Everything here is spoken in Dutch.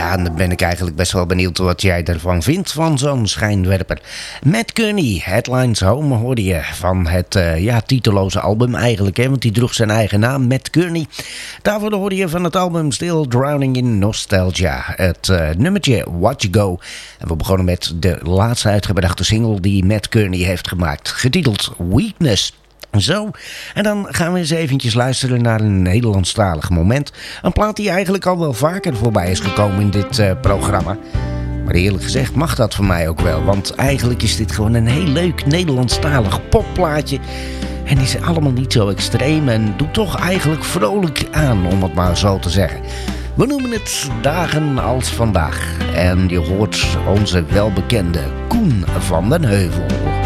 Ja, en dan ben ik eigenlijk best wel benieuwd wat jij ervan vindt van zo'n schijnwerper. Matt Kearney, Headlines Home, hoorde je van het titeloze album eigenlijk, hè, want die droeg zijn eigen naam, Matt Kearney. Daarvoor hoorde je van het album Still Drowning in Nostalgia, het nummertje Watch You Go. En we begonnen met de laatste uitgebrachte single die Matt Kearney heeft gemaakt, getiteld Weakness. Zo, en dan gaan we eens eventjes luisteren naar een Nederlandstalig moment. Een plaat die eigenlijk al wel vaker voorbij is gekomen in dit programma. Maar eerlijk gezegd mag dat voor mij ook wel. Want eigenlijk is dit gewoon een heel leuk Nederlandstalig popplaatje. En is allemaal niet zo extreem en doet toch eigenlijk vrolijk aan, om het maar zo te zeggen. We noemen het Dagen als Vandaag. En je hoort onze welbekende Koen van den Heuvel.